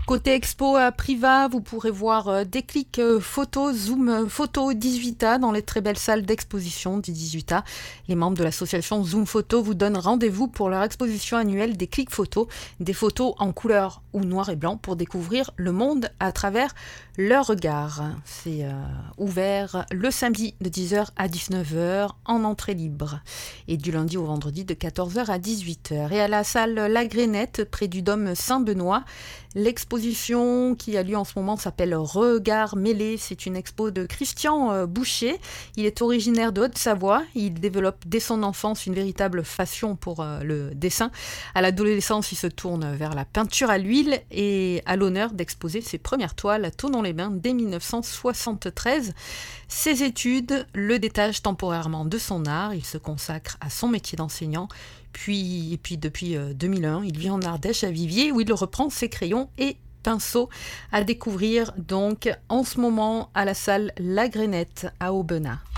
Côté expo à Priva, vous pourrez voir Déclic Photo, Zoom Photo 18A dans les très belles salles d'exposition du 18A. Les membres de l'association Zoom Photo vous donnent rendez-vous pour leur exposition annuelle Déclic Photo, des photos en couleur ou noir et blanc pour découvrir le monde à travers leur regard. C'est ouvert le samedi de 10h à 19h en entrée libre et du lundi au vendredi de 14h à 18h. Et à la salle La Grénette, près du dôme Saint-Benoît, l'exposition qui a lieu en ce moment s'appelle Regards mêlés. C'est une expo de Christian Boucher. Il est originaire de Haute-Savoie. Il développe dès son enfance une véritable passion pour le dessin. À l'adolescence, il se tourne vers la peinture à l'huile et a l'honneur d'exposer ses premières toiles à Thonon-les-Bains dès 1973. Ses études le détachent temporairement de son art. Il se consacre à son métier d'enseignant. Puis depuis 2001, il vit en Ardèche à Viviers où il reprend ses crayons et pinceaux à découvrir donc en ce moment à la salle La Grénette à Aubenas.